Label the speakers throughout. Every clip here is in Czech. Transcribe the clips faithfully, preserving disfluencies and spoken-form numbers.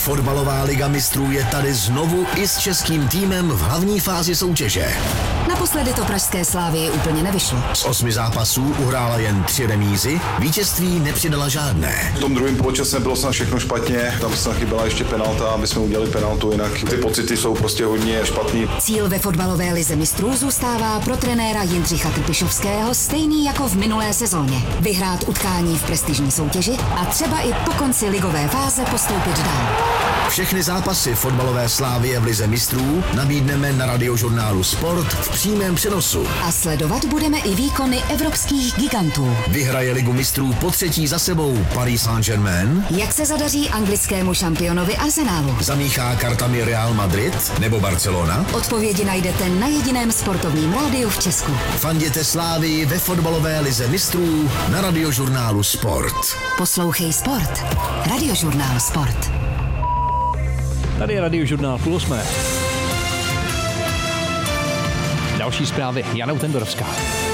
Speaker 1: Fotbalová liga mistrů je tady znovu i s českým týmem v hlavní fázi soutěže.
Speaker 2: Naposledy to pražské Slávii úplně nevyšlo.
Speaker 1: Z osmi zápasů uhrála jen tři remízy, vítězství nepřidala žádné.
Speaker 3: V tom druhém poločase bylo snad všechno špatně, tam se chyběla ještě penalta, aby jsme udělali penaltu, jinak ty pocity jsou prostě hodně špatný.
Speaker 2: Cíl ve fotbalové lize mistrů zůstává pro trenéra Jindřicha Trpišovského stejný jako v minulé sezóně. Vyhrát utkání v prestižní soutěži a třeba i po konci ligové fáze postoupit dál.
Speaker 1: Všechny zápasy fotbalové Slávie v lize mistrů nabídneme na Radiožurnálu Sport v přímém přenosu.
Speaker 2: A sledovat budeme i výkony evropských gigantů.
Speaker 1: Vyhraje ligu mistrů po třetí za sebou Paris Saint-Germain?
Speaker 2: Jak se zadaří anglickému šampionovi Arsenalu?
Speaker 1: Zamíchá kartami Real Madrid nebo Barcelona?
Speaker 2: Odpovědi najdete na jediném sportovním rádiu v Česku.
Speaker 1: Fanděte Slávii ve fotbalové lize mistrů na Radiožurnálu Sport.
Speaker 2: Poslouchej Sport. Radiožurnál Sport.
Speaker 4: Tady je Radiožurnál půl osmé. Další zprávy Jana Tendorovská.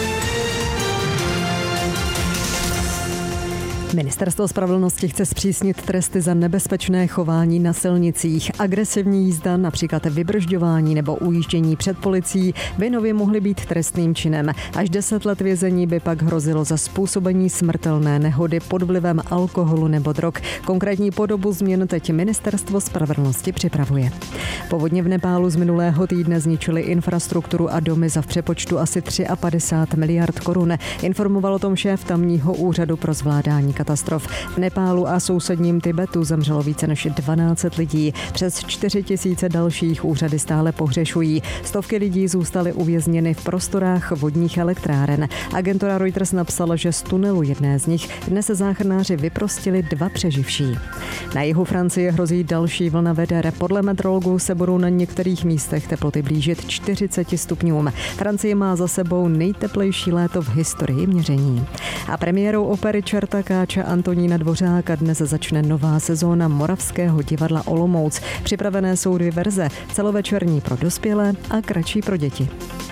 Speaker 5: Ministerstvo spravedlnosti chce zpřísnit tresty za nebezpečné chování na silnicích. Agresivní jízda, například vybržďování nebo ujíždění před policií, by nově mohly být trestným činem. Až deset let vězení by pak hrozilo za způsobení smrtelné nehody pod vlivem alkoholu nebo drog. Konkrétní podobu změn teď Ministerstvo spravedlnosti připravuje. Povodně v Nepálu z minulého týdne zničily infrastrukturu a domy za v přepočtu asi padesát tři miliard korun. Informoval o tom šéf tamního úřadu pro zvládání katastrof. V Nepálu a sousedním Tibetu zemřelo více než dvanáct set lidí. Přes čtyři tisíce dalších úřady stále pohřešují. Stovky lidí zůstaly uvězněny v prostorách vodních elektráren. Agentura Reuters napsala, že z tunelu jedné z nich dnes záchranáři vyprostili dva přeživší. Na jihu Francie hrozí další vlna veder. Podle meteorologů se budou na některých místech teploty blížit čtyřiceti stupňům. Francie má za sebou nejteplejší léto v historii měření. A premiérou opery Čertakáče Antonína Dvořáka dnes začne nová sezóna Moravského divadla Olomouc. Připravené jsou dvě verze, celovečerní pro dospělé a kratší pro děti.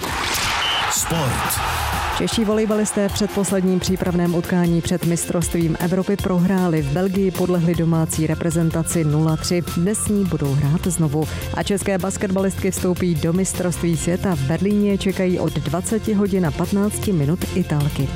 Speaker 1: Sport.
Speaker 5: Čeští volejbalisté v předposledním přípravném utkání před mistrovstvím Evropy prohráli. V Belgii podlehli domácí reprezentaci nula tři. Dnes s ní budou hrát znovu. A české basketbalistky vstoupí do mistrovství světa. V Berlíně čekají od dvacet hodin a patnáct minut Italky.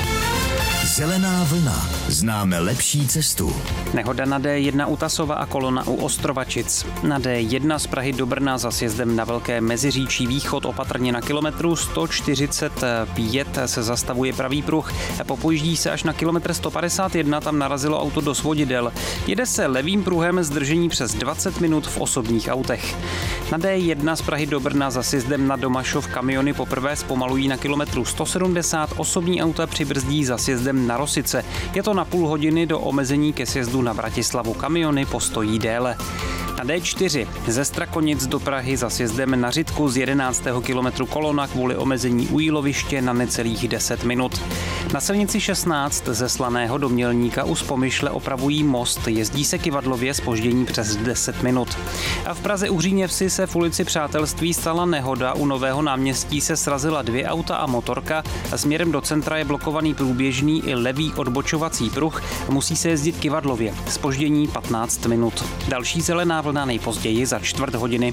Speaker 1: Zelená vlna. Známe lepší cestu.
Speaker 6: Nehoda na dé jedna u Tasova a kolona u Ostrovačic. Na dé jedna z Prahy do Brna za sjezdem na Velké Meziříčí východ opatrně na kilometru sto čtyřicet pět se zastavuje pravý pruh. Popojíždí se až na kilometr sto padesát jedna, tam narazilo auto do svodidel. Jede se levým pruhem, zdržení přes dvacet minut v osobních autech. Na dé jedna z Prahy do Brna za sjezdem na Domašov kamiony poprvé zpomalují na kilometru sto sedmdesát, osobní auta přibrzdí za sjezdem na Rosice. Je to na půl hodiny do omezení ke sjezdu na Bratislavu, kamiony postojí déle. Na dé čtyři ze Strakonic do Prahy za sjezdem na Řitku z jedenáctého kilometru kolona kvůli omezení u Jíloviště na necelých deset minut. Na silnici šestnáct ze Slaného do Mělníka u Spomyšle opravují most, jezdí se kyvadlově, zpoždění přes deset minut. A v Praze u Hříněvsi se v ulici Přátelství stala nehoda, u Nového náměstí se srazila dvě auta a motorka a směrem do centra je blokovaný průběžný i levý odbočovací pruh, musí se jezdit kyvadlově, zpoždění patnáct minut. Další zelená vlna nejpozději za čtvrt hodiny.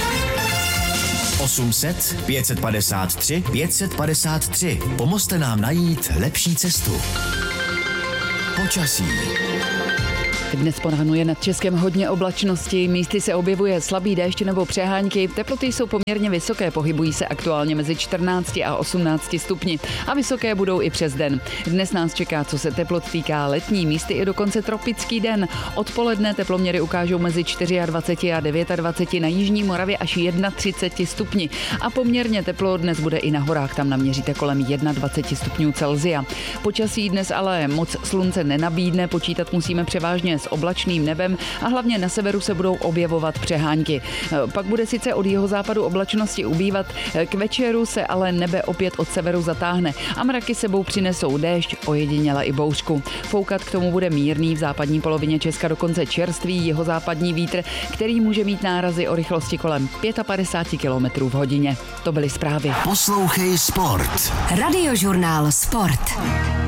Speaker 1: osm set, pět set padesát tři, pět set padesát tři. Pomozte nám najít lepší cestu. Počasí.
Speaker 7: Dnes panuje nad Českem hodně oblačnosti, místy se objevuje slabý déšť nebo přehánky, teploty jsou poměrně vysoké, pohybují se aktuálně mezi čtrnácti a osmnácti stupni a vysoké budou i přes den. Dnes nás čeká, co se teplot týká, letní, místy i dokonce tropický den. Odpoledne teploměry ukážou mezi dvacet čtyři a dvacet devět, na jižní Moravě až třicet jedna stupni a poměrně teplo dnes bude i na horách, tam naměříte kolem dvacet jedna stupňů Celsia. Počasí dnes ale moc slunce nenabídne, počítat musíme převážně s oblačným nebem a hlavně na severu se budou objevovat přehánky. Pak bude sice od jihozápadu oblačnosti ubývat, k večeru se ale nebe opět od severu zatáhne a mraky sebou přinesou déšť, ojediněle i bouřku. Foukat k tomu bude mírný, v západní polovině Česka dokonce čerstvý jihozápadní vítr, který může mít nárazy o rychlosti kolem padesát pět kilometrů v hodině. To byly zprávy.
Speaker 1: Poslouchej Sport.
Speaker 2: Radiožurnál Sport.